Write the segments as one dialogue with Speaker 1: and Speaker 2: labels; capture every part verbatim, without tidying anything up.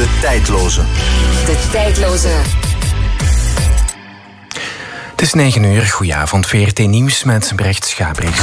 Speaker 1: De tijdloze.
Speaker 2: De tijdloze.
Speaker 3: Het is negen uur, goedenavond, V R T Nieuws met Brecht Schabriks.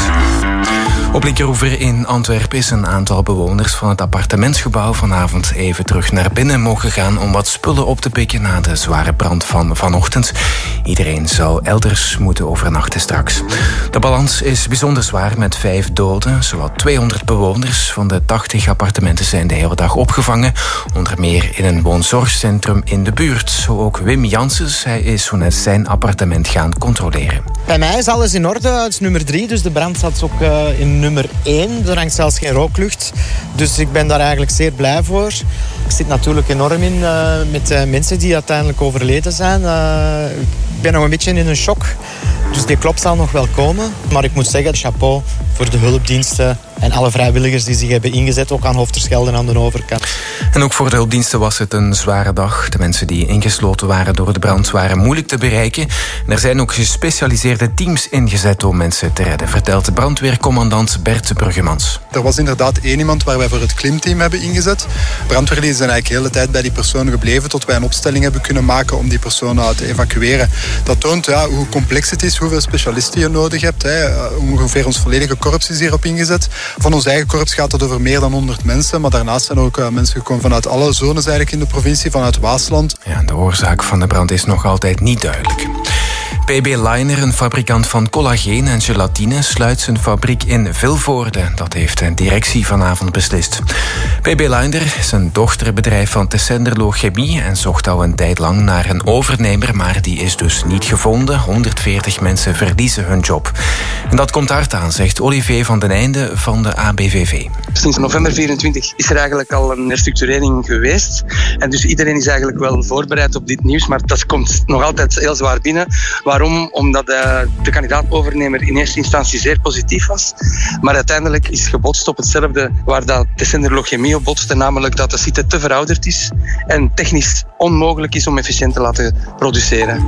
Speaker 3: Op Linkeroever in Antwerpen is een aantal bewoners van het appartementsgebouw vanavond even terug naar binnen mogen gaan om wat spullen op te pikken na de zware brand van vanochtend. Iedereen zou elders moeten overnachten straks. De balans is bijzonder zwaar met vijf doden. Zowat tweehonderd bewoners van de tachtig appartementen zijn de hele dag opgevangen. Onder meer in een woonzorgcentrum in de buurt. Zo ook Wim Janssens, hij is zo net zijn appartement gaan controleren.
Speaker 4: Bij mij is alles in orde. Het is nummer drie, dus de brand zat ook uh, in nummer één. Er hangt zelfs geen rooklucht. Dus ik ben daar eigenlijk zeer blij voor. Ik zit natuurlijk enorm in uh, met uh, mensen die uiteindelijk overleden zijn. Uh, ik ben nog een beetje in een shock. Dus die klop zal nog wel komen. Maar ik moet zeggen, chapeau voor de hulpdiensten en alle vrijwilligers die zich hebben ingezet, ook aan Hoofdterschelde en aan de overkant.
Speaker 3: En ook voor de hulpdiensten was het een zware dag. De mensen die ingesloten waren door de brand waren moeilijk te bereiken. En er zijn ook gespecialiseerde teams ingezet om mensen te redden, vertelt de brandweercommandant Bert Bruggemans.
Speaker 5: Er was inderdaad één iemand waar wij voor het klimteam hebben ingezet. Brandweerlieden zijn eigenlijk de hele tijd bij die persoon gebleven tot wij een opstelling hebben kunnen maken om die persoon te evacueren. Dat toont ja, hoe complex het is, hoeveel specialisten je nodig hebt. Hè. Ongeveer ons volledige korps is hierop ingezet. Van ons eigen korps gaat het over meer dan honderd mensen, maar daarnaast zijn er ook uh, mensen gekomen vanuit alle zones eigenlijk in de provincie, vanuit Waasland.
Speaker 3: Ja, de oorzaak van de brand is nog altijd niet duidelijk. P B Leiner, een fabrikant van collageen en gelatine, sluit zijn fabriek in Vilvoorde. Dat heeft de directie vanavond beslist. P B Leiner is een dochterbedrijf van Tessenderlo Chemie en zocht al een tijd lang naar een overnemer, maar die is dus niet gevonden. honderdveertig mensen verliezen hun job. En dat komt hard aan, zegt Olivier van den Einde van de A B V V.
Speaker 6: Sinds november vierentwintig is er eigenlijk al een herstructurering geweest. En dus iedereen is eigenlijk wel voorbereid op dit nieuws, maar dat komt nog altijd heel zwaar binnen. Waarom? Omdat de, de kandidaat-overnemer in eerste instantie zeer positief was. Maar uiteindelijk is gebotst op hetzelfde waar dat Tessenderlo Chemie op botste, namelijk dat de site te verouderd is en technisch onmogelijk is om efficiënt te laten produceren.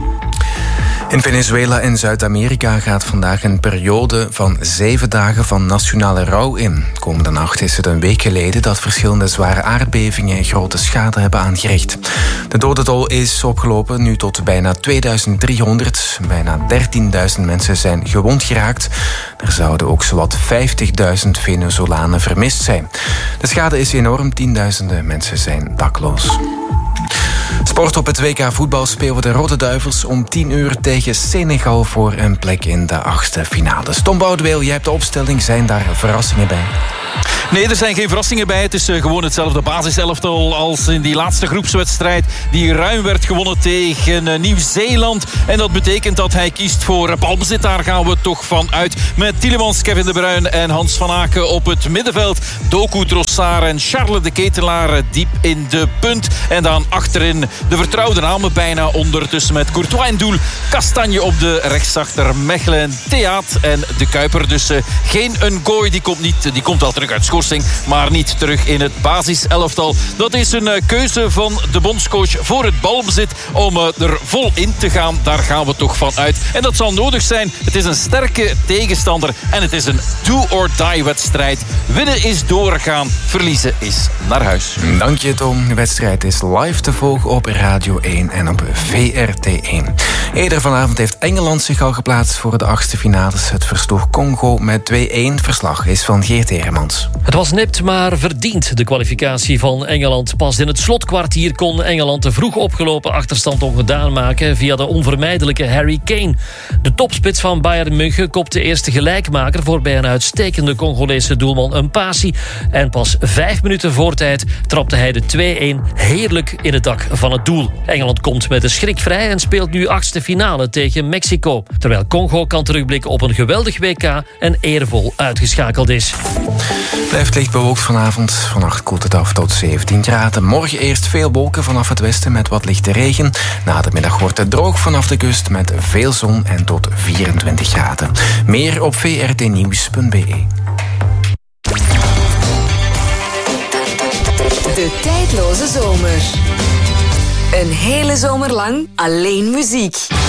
Speaker 3: In Venezuela en Zuid-Amerika gaat vandaag een periode van zeven dagen van nationale rouw in. Komende nacht is het een week geleden dat verschillende zware aardbevingen grote schade hebben aangericht. De dodentol is opgelopen nu tot bijna tweeduizend driehonderd. Bijna dertienduizend mensen zijn gewond geraakt. Er zouden ook zowat vijftigduizend Venezolanen vermist zijn. De schade is enorm, tienduizenden mensen zijn dakloos. Sport op het W K voetbal spelen de Rode Duivels om tien uur tegen Senegal voor een plek in de achtste finales. Tom Boudeweel, jij hebt de opstelling. Zijn daar verrassingen bij?
Speaker 7: Nee, er zijn geen verrassingen bij. Het is uh, gewoon hetzelfde basiselftal als in die laatste groepswedstrijd die ruim werd gewonnen tegen uh, Nieuw-Zeeland. En dat betekent dat hij kiest voor uh, balbezit. Daar gaan we toch van uit. Met Tielemans, Kevin De Bruyne en Hans van Aken op het middenveld. Doku Trossard en Charles de Ketelaar uh, diep in de punt. En dan achterin de vertrouwde namen bijna ondertussen met Courtois in doel. Kastanje op de rechtsachter, Mechelen, Theaat en de Kuiper. Dus uh, geen Ngoy, die komt niet, die komt wel terug uit schorsing, maar niet terug in het basiselftal. Dat is een uh, keuze van de bondscoach voor het balbezit om uh, er vol in te gaan. Daar gaan we toch van uit. En dat zal nodig zijn. Het is een sterke tegenstander en het is een do-or-die wedstrijd. Winnen is doorgaan, verliezen is naar huis.
Speaker 3: Dank je, Tom. De wedstrijd is live te volgen op Radio één en op V R T één. Eerder vanavond heeft Engeland zich al geplaatst voor de achtste finales. Het versloeg Congo met twee-één. Verslag is van Geert Heremans.
Speaker 8: Het was nipt, maar verdiend, de kwalificatie van Engeland. Pas in het slotkwartier kon Engeland de vroeg opgelopen achterstand ongedaan maken via de onvermijdelijke Harry Kane. De topspits van Bayern München kopte de eerste gelijkmaker voorbij een uitstekende Congolese doelman Mpasi. En pas vijf minuten voor tijd trapte hij de twee-één heerlijk in het dak van het doel. Engeland komt met de schrik vrij en speelt nu achtste finale tegen Mexico. Terwijl Congo kan terugblikken op een geweldig W K en eervol uitgeschakeld is.
Speaker 3: Blijft licht bewolkt vanavond. Vannacht koelt het af tot zeventien graden. Morgen eerst veel wolken vanaf het westen met wat lichte regen. Na de middag wordt het droog vanaf de kust met veel zon en tot vierentwintig graden. Meer op v r t nieuws punt b e.
Speaker 2: De tijdloze zomer. Een hele zomer lang alleen muziek.